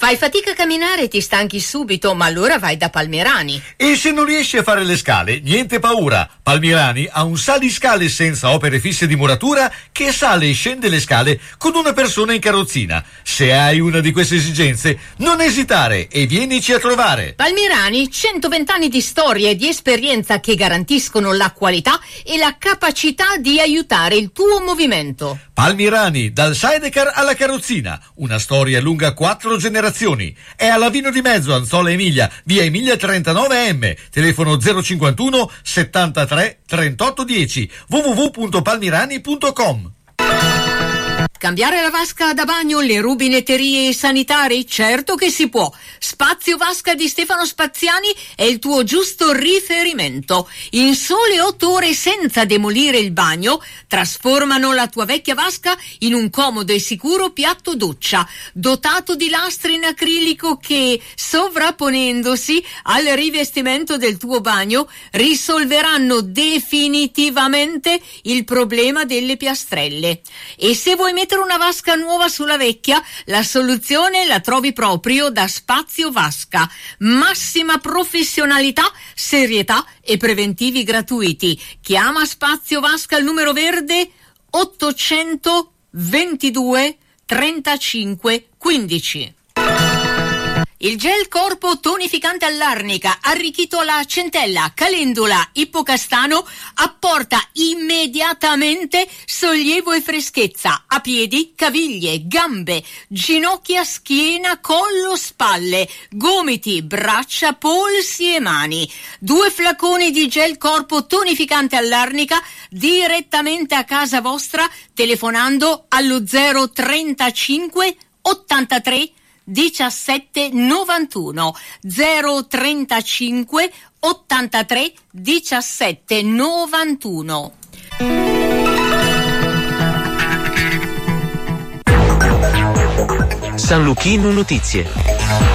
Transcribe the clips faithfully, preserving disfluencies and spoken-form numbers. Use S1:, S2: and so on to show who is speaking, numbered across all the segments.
S1: Fai fatica a camminare e ti stanchi subito, ma allora vai da Palmirani.
S2: E se non riesci a fare le scale, niente paura. Palmirani ha un saliscale senza opere fisse di muratura che sale e scende le scale con una persona in carrozzina. Se hai una di queste esigenze, non esitare e vienici a trovare.
S1: Palmirani, centoventi anni di storia e di esperienza che garantiscono la qualità e la capacità di aiutare il tuo movimento.
S2: Palmirani, dal sidecar alla carrozzina, una storia lunga quattro generazioni. È alla Vino di Mezzo, Anzola Emilia, via Emilia trentanove M, telefono zero cinquantuno settantatré trentotto dieci, w w w punto palmirani punto com.
S1: Cambiare la vasca da bagno, le rubinetterie e i sanitari? Certo che si può. Spazio Vasca di Stefano Spaziani è il tuo giusto riferimento. In sole otto ore, senza demolire il bagno, trasformano la tua vecchia vasca in un comodo e sicuro piatto doccia, dotato di lastre in acrilico che, sovrapponendosi al rivestimento del tuo bagno, risolveranno definitivamente il problema delle piastrelle. E se vuoi mettere una vasca nuova sulla vecchia, la soluzione la trovi proprio da Spazio Vasca. Massima professionalità, serietà e preventivi gratuiti. Chiama Spazio Vasca al numero verde ottocentoventidue trentacinque quindici. Il gel corpo tonificante all'arnica, arricchito alla centella, calendula, ippocastano, apporta immediatamente sollievo e freschezza a piedi, caviglie, gambe, ginocchia, schiena, collo, spalle, gomiti, braccia, polsi e mani. Due flaconi di gel corpo tonificante all'arnica direttamente a casa vostra telefonando allo zero trentacinque ottantatré diciassette novantuno zero trentacinque ottantatré diciassette novantuno.
S3: San Luchino Notizie.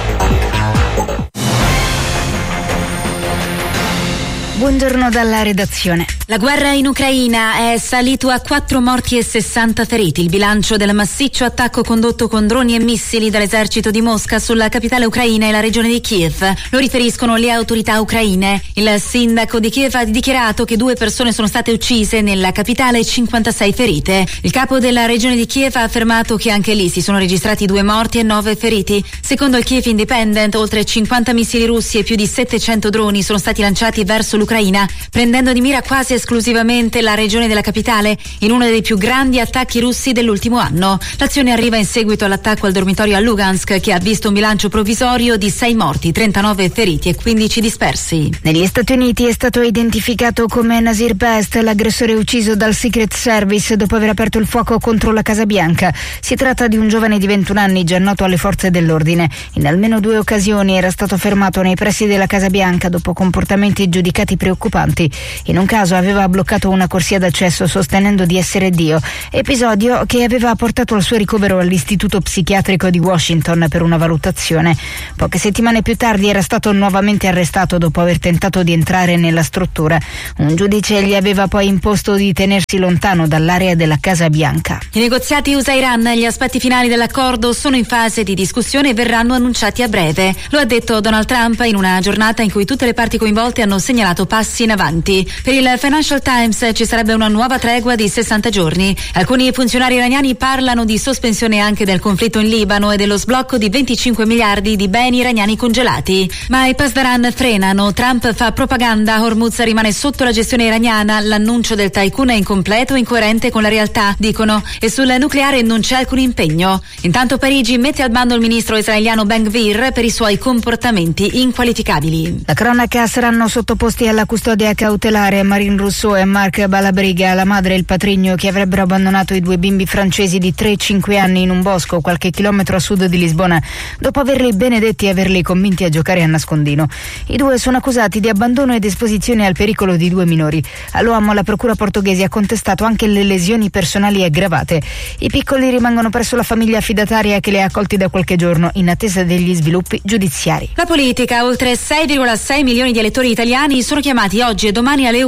S4: Buongiorno dalla redazione. La guerra in Ucraina è salito a quattro morti e sessanta feriti. Il bilancio del massiccio attacco condotto con droni e missili dall'esercito di Mosca sulla capitale ucraina e la regione di Kiev. Lo riferiscono le autorità ucraine. Il sindaco di Kiev ha dichiarato che due persone sono state uccise nella capitale e cinquantasei ferite. Il capo della regione di Kiev ha affermato che anche lì si sono registrati due morti e nove feriti. Secondo il Kiev Independent, oltre cinquanta missili russi e più di settecento droni sono stati lanciati verso l'Ucraina, prendendo di mira quasi esclusivamente la regione della capitale in uno dei più grandi attacchi russi dell'ultimo anno. L'azione arriva in seguito all'attacco al dormitorio a Lugansk, che ha visto un bilancio provvisorio di sei morti, trentanove feriti e quindici dispersi. Negli Stati Uniti è stato identificato come Nasir Best, l'aggressore ucciso dal Secret Service dopo aver aperto il fuoco contro la Casa Bianca. Si tratta di un giovane di ventuno anni già noto alle forze dell'ordine. In almeno due occasioni era stato fermato nei pressi della Casa Bianca dopo comportamenti giudicati preoccupanti. In un caso aveva bloccato una corsia d'accesso sostenendo di essere Dio, episodio che aveva portato al suo ricovero all'istituto psichiatrico di Washington per una valutazione. Poche settimane più tardi era stato nuovamente arrestato dopo aver tentato di entrare nella struttura. Un giudice gli aveva poi imposto di tenersi lontano dall'area della Casa Bianca. I negoziati U S A-Iran, gli aspetti finali dell'accordo sono in fase di discussione e verranno annunciati a breve. Lo ha detto Donald Trump in una giornata in cui tutte le parti coinvolte hanno segnalato passi in avanti. Per il Financial Times ci sarebbe una nuova tregua di sessanta giorni. Alcuni funzionari iraniani parlano di sospensione anche del conflitto in Libano e dello sblocco di venticinque miliardi di beni iraniani congelati. Ma i Pasdaran frenano. Trump fa propaganda, Hormuz rimane sotto la gestione iraniana, l'annuncio del tycoon è incompleto e incoerente con la realtà, dicono, e sul nucleare non c'è alcun impegno. Intanto Parigi mette al bando il ministro israeliano Ben-Gvir per i suoi comportamenti inqualificabili. La cronaca saranno sottoposti alla custodia cautelare Marine Rousseau e Marc Balabriga, la madre e il patrigno che avrebbero abbandonato i due bimbi francesi di tre e cinque anni in un bosco qualche chilometro a sud di Lisbona dopo averli benedetti e averli convinti a giocare a nascondino. I due sono accusati di abbandono ed esposizione al pericolo di due minori. All'uomo la procura portoghese ha contestato anche le lesioni personali aggravate. I piccoli rimangono presso la famiglia affidataria che li ha accolti da qualche giorno in attesa degli sviluppi giudiziari. La politica, oltre sei virgola sei milioni di elettori italiani sono chiamati oggi e domani alle urne per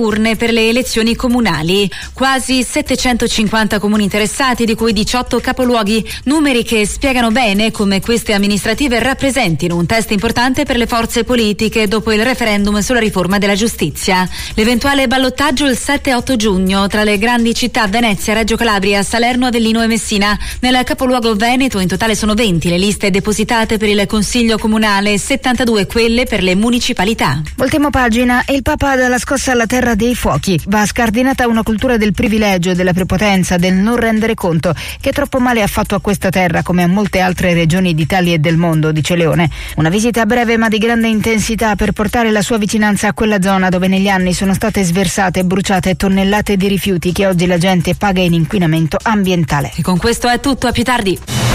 S4: per le elezioni comunali. Quasi settecentocinquanta comuni interessati, di cui diciotto capoluoghi, numeri che spiegano bene come queste amministrative rappresentino un test importante per le forze politiche dopo il referendum sulla riforma della giustizia. L'eventuale ballottaggio il sette e otto giugno tra le grandi città Venezia, Reggio Calabria, Salerno, Avellino e Messina. Nel capoluogo veneto in totale sono venti le liste depositate per il Consiglio Comunale, settantadue quelle per le municipalità.
S5: Voltiamo pagina. Il Papa dà la scossa alla terra dei fuochi. Va scardinata una cultura del privilegio, della prepotenza, del non rendere conto, che troppo male ha fatto a questa terra come a molte altre regioni d'Italia e del mondo, dice Leone. Una visita breve ma di grande intensità per portare la sua vicinanza a quella zona dove negli anni sono state sversate e bruciate tonnellate di rifiuti che oggi la gente paga in inquinamento ambientale.
S4: E con questo è tutto, a più tardi.